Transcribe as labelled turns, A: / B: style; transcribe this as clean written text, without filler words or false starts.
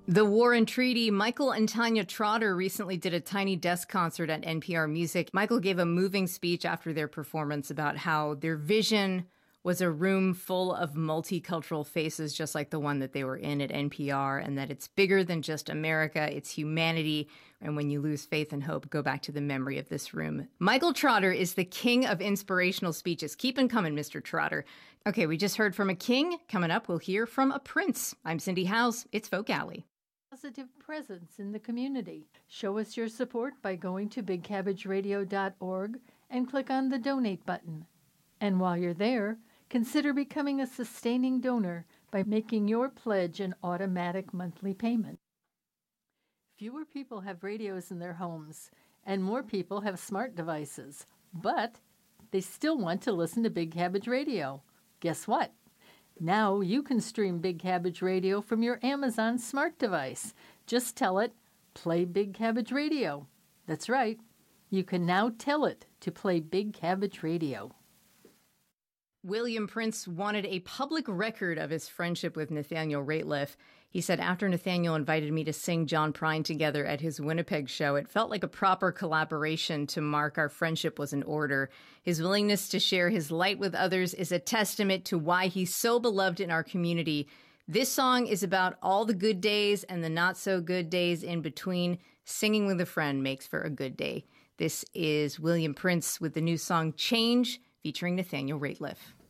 A: The War and Treaty. Michael and Tanya Trotter recently did a tiny desk concert at NPR Music. Michael gave a moving speech after their performance about how their vision was a room full of multicultural faces, just like the one that they were in at NPR, and that it's bigger than just America, it's humanity. And when you lose faith and hope, go back to the memory of this room. Michael Trotter is the king of inspirational speeches. Keep them coming, Mr. Trotter. Okay, we just heard from a king. Coming up, we'll hear from a prince. I'm Cindy Howes. It's Folk Alley.
B: Positive presence in the community. Show us your support by going to bigcabbageradio.org and click on the donate button. And while you're there, consider becoming a sustaining donor by making your pledge an automatic monthly payment. Fewer people have radios in their homes, and more people have smart devices, but they still want to listen to Big Cabbage Radio. Guess what? Now you can stream Big Cabbage Radio from your Amazon smart device. Just tell it, play Big Cabbage Radio. That's right. You can now tell it to play Big Cabbage Radio.
A: William Prince wanted a public record of his friendship with Nathaniel Rateliff. He said, after Nathaniel invited me to sing John Prine together at his Winnipeg show, it felt like a proper collaboration to mark our friendship was in order. His willingness to share his light with others is a testament to why he's so beloved in our community. This song is about all the good days and the not so good days in between. Singing with a friend makes for a good day. This is William Prince with the new song Change, featuring Nathaniel Rateliff.